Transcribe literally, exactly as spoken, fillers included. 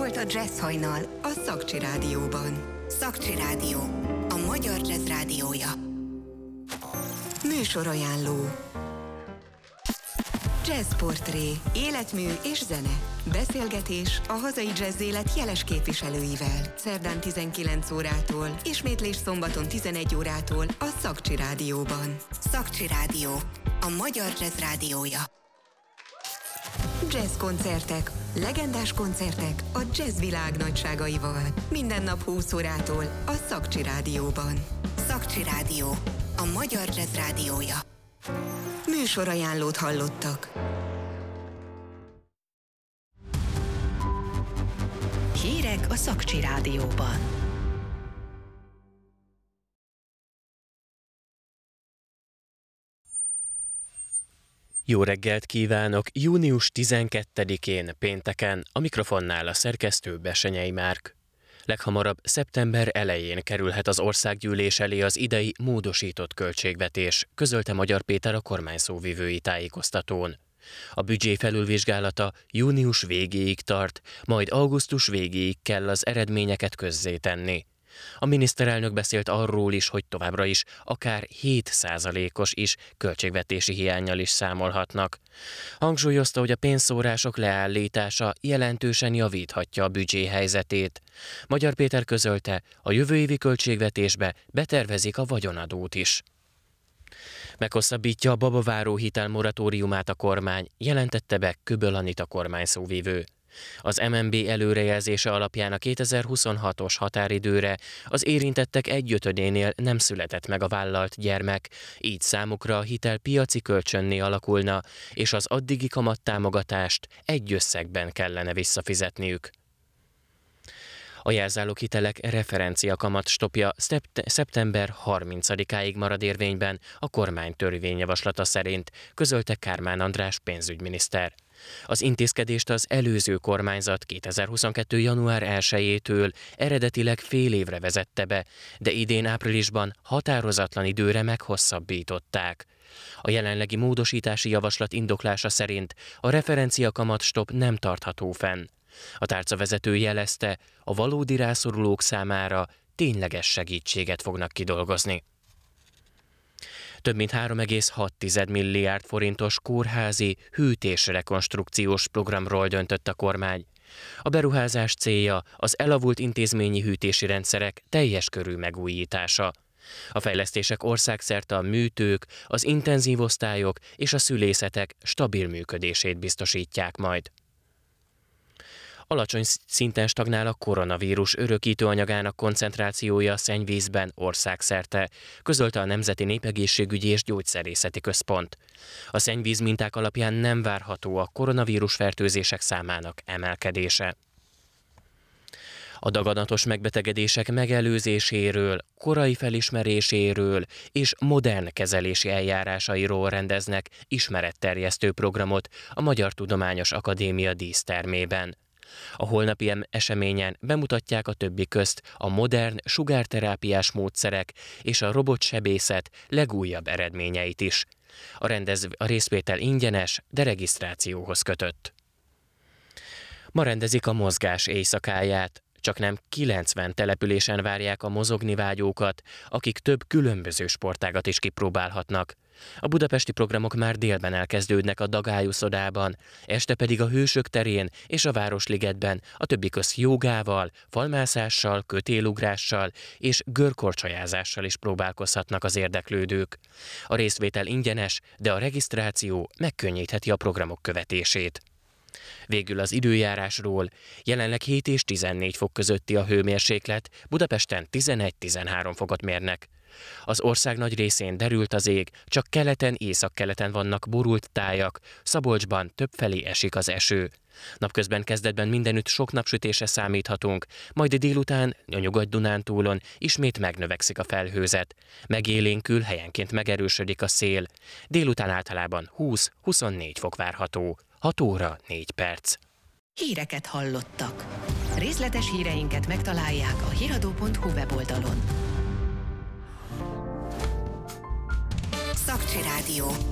volt a Jazz Hajnal a Szakcsi Rádióban. Szakcsi Rádió, a magyar jazz rádiója. Műsorajánló. Jazzportré, életmű és zene. Beszélgetés a hazai jazz élet jeles képviselőivel. Szerdán tizenkilenc órától, ismétlés szombaton tizenegy órától a Szakcsi Rádióban. Szakcsi Rádió, a magyar jazz rádiója. Jazz koncertek, legendás koncertek a jazz világ nagyságaival. Minden nap húsz órától a Szakcsi Rádióban. Szakcsi Rádió, a magyar jazz rádiója. Műsorajánlót hallottak. Hírek a Szakcsi Rádióban. Jó reggelt kívánok! június tizenkettedikén, pénteken, a mikrofonnál a szerkesztő Bessenyei Márk. Leghamarabb szeptember elején kerülhet az országgyűlés elé az idei módosított költségvetés, közölte Magyar Péter a kormányszóvivői tájékoztatón. A büdzsé felülvizsgálata június végéig tart, majd augusztus végéig kell az eredményeket közzétenni. A miniszterelnök beszélt arról is, hogy továbbra is akár hét százalékos is költségvetési hiánnyal is számolhatnak. Hangsúlyozta, hogy a pénzszórások leállítása jelentősen javíthatja a büdzsé helyzetét. Magyar Péter közölte, a jövő évi költségvetésbe betervezik a vagyonadót is. Meghosszabbítja a babaváró hitelmoratóriumát a kormány, jelentette be Köböl Anita kormányszóvivő. Az em en bé előrejelzése alapján a kétezer-huszonhatos határidőre az érintettek egyötödénél nem született meg a vállalt gyermek, így számukra a hitel piaci kölcsönné alakulna, és az addigi kamattámogatást egy összegben kellene visszafizetniük. A jelzáloghitelek referencia kamatstopja szeptember harmincadikáig marad érvényben a kormány törvényjavaslata szerint, közölte Kármán András pénzügyminiszter. Az intézkedést az előző kormányzat kétezer-huszonkettő. január elsejétől eredetileg fél évre vezette be, de idén áprilisban határozatlan időre meghosszabbították. A jelenlegi módosítási javaslat indoklása szerint a referencia kamatstop nem tartható fenn. A tárcavezető jelezte, a valódi rászorulók számára tényleges segítséget fognak kidolgozni. Több mint három egész hat milliárd forintos kórházi hűtésrekonstrukciós programról döntött a kormány. A beruházás célja az elavult intézményi hűtési rendszerek teljes körű megújítása. A fejlesztések országszerte a műtők, az intenzív osztályok és a szülészetek stabil működését biztosítják majd. Alacsony szinten stagnál a koronavírus örökítőanyagának koncentrációja a szennyvízben országszerte, közölte a Nemzeti Népegészségügyi és Gyógyszerészeti Központ. A szennyvíz minták alapján nem várható a koronavírus fertőzések számának emelkedése. A daganatos megbetegedések megelőzéséről, korai felismeréséről és modern kezelési eljárásairól rendeznek ismeretterjesztő programot a Magyar Tudományos Akadémia dísztermében. A holnapi eseményen bemutatják a többi közt a modern sugárterápiás módszerek és a robotsebészet legújabb eredményeit is. A, rendezv- a részvétel ingyenes, de regisztrációhoz kötött. Ma rendezik a mozgás éjszakáját. Csak nem kilencven településen várják a mozogni vágyókat, akik több különböző sportágat is kipróbálhatnak. A budapesti programok már délben elkezdődnek a Dagályuszodában, este pedig a Hősök terén és a Városligetben, a többi közt jógával, falmászással, kötélugrással és görkorcsolyázással is próbálkozhatnak az érdeklődők. A részvétel ingyenes, de a regisztráció megkönnyítheti a programok követését. Végül az időjárásról. Jelenleg hét és tizennégy fok közötti a hőmérséklet, Budapesten tizenegy-tizenhárom fokot mérnek. Az ország nagy részén derült az ég, csak keleten, északkeleten vannak borult tájak, Szabolcsban többfelé esik az eső. Napközben kezdetben mindenütt sok napsütésre számíthatunk, majd délután a Nyugat-Dunántúlon ismét megnövekszik a felhőzet. Megélénkül, helyenként megerősödik a szél. Délután általában húsz-huszonnégy fok várható. hat óra négy perc. Híreket hallottak. Részletes híreinket megtalálják a hiradó pont hu weboldalon. Szakcsi Rádió.